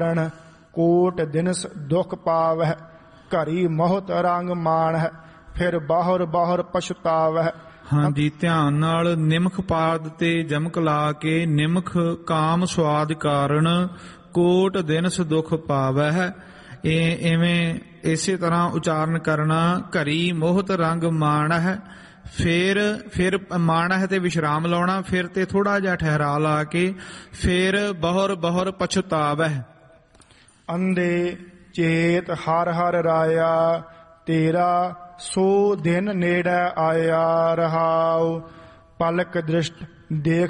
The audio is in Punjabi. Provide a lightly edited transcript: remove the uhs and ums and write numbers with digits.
ਕੋਟ ਦਿਨਸ ਦੁਖ ਪਾਵਹਿ, ਘਰੀ ਮੋਹਤ ਰੰਗ ਮਾਣਹਿ, ਫਿਰ ਬਾਹਰ ਬਾਹਰ ਪਛਤਾਵਹਿ। ਹਾਂਜੀ, ਧਿਆਨ ਨਾਲ ਨਿਮਖ ਪਾਦ ਤੇ ਜਮਕ ਲਾ ਕੇ ਨਿਮਖ ਕਾਮ ਸਵਾਦ ਕਾਰਨ ਕੋਟ ਦਿਨਸ ਦੁਖ ਪਾਵਹਿ, ਇਹ ਇਵੇਂ ਇਸੇ ਤਰ੍ਹਾਂ ਉਚਾਰਨ ਕਰਨਾ। ਘਰੀ ਮੋਹਤ ਰੰਗ ਮਾਣਹਿ, ਫਿਰ ਮਾਣਹਿ ਤੇ ਵਿਸ਼ਰਾਮ ਲਾਉਣਾ, ਫਿਰ ਤੇ ਥੋੜਾ ਜਿਹਾ ਠਹਿਰਾ ਲਾ ਕੇ ਫਿਰ ਬਹੁਰ ਬਹੁਰ ਪਛਤਾਵਹਿ। ਅੰਧੇ ਚੇਤ ਹਰ ਹਰ ਰਾਇਆ, ਤੇਰਾ ਸੋ ਦਿਨ ਨੇੜੇ ਆਇਆ ਰਹਾਉ। ਪਲਕ ਦ੍ਰਿਸ਼ਟ ਦੇਖ